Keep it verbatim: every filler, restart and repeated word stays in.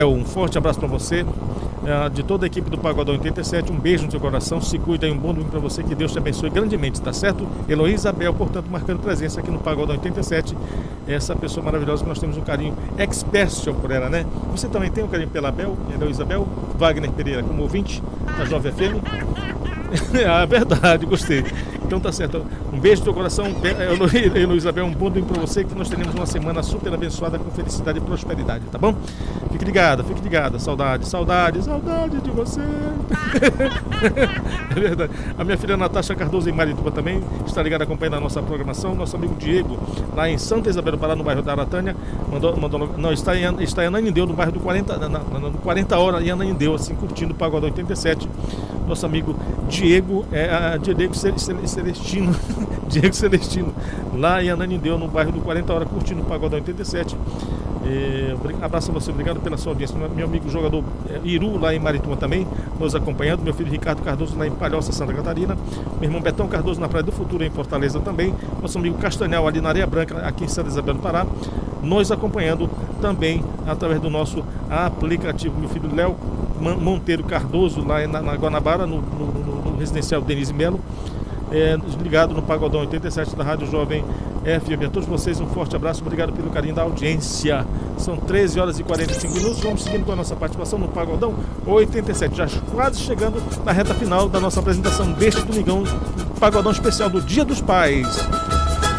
Um forte abraço para você, de toda a equipe do Pagodão oitenta e sete, um beijo no seu coração, se cuida e um bom domingo para você, que Deus te abençoe grandemente, tá certo? Heloísa Isabel, portanto, marcando presença aqui no Pagodão oitenta e sete, essa pessoa maravilhosa que nós temos um carinho especial por ela, né? Você também tem um carinho pela Bel, Heloísa Isabel, Wagner Pereira como ouvinte da Jovem F M. É verdade, gostei. Então tá certo. Um beijo no teu coração, Heloísa Isabel, um bom domingo para você, que nós teremos uma semana super abençoada com felicidade e prosperidade, tá bom? Fique ligada, fique ligada. Saudade, saudade, saudade de você. É verdade. A minha filha Natasha Cardoso em Marituba também está ligada acompanhando a nossa programação. Nosso amigo Diego, lá em Santa Isabel do Pará, no bairro da Aratânia, mandou, mandou, não, está em, está em Ananindeu, no bairro do quarenta, na, na, no quarenta horas, em Ananindeu, assim, curtindo o Pagodão oitenta e sete. Nosso amigo Diego, é, a, Diego Celestino, Diego Celestino, lá em Ananindeu, no bairro do quarenta horas, curtindo o Pagodão oitenta e sete. É, abraço a você, obrigado pela sua audiência. Meu amigo jogador é, Iru, lá em Marituba também, nos acompanhando. Meu filho Ricardo Cardoso, lá em Palhoça, Santa Catarina. Meu irmão Betão Cardoso, na Praia do Futuro, em Fortaleza também. Nosso amigo Castanhal, ali na Areia Branca, aqui em Santa Isabel do Pará, nos acompanhando também através do nosso aplicativo. Meu filho Léo Monteiro Cardoso, lá na, na Guanabara, no, no, no, no residencial Denise Melo, é, ligado no Pagodão oitenta e sete da Rádio Jovem F M. A todos vocês um forte abraço, obrigado pelo carinho da audiência. São treze horas e quarenta e cinco minutos, vamos seguindo com a nossa participação no Pagodão oitenta e sete, já quase chegando na reta final da nossa apresentação deste domingão, Pagodão especial do Dia dos Pais.